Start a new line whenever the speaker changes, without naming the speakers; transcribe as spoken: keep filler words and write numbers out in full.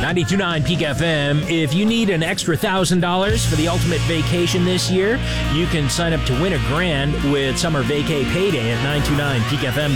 ninety-two point nine Peak F M. If you need an extra one thousand dollars for the ultimate vacation this year, you can sign up to win a grand with Summer Vacay Payday at nine two nine peak f m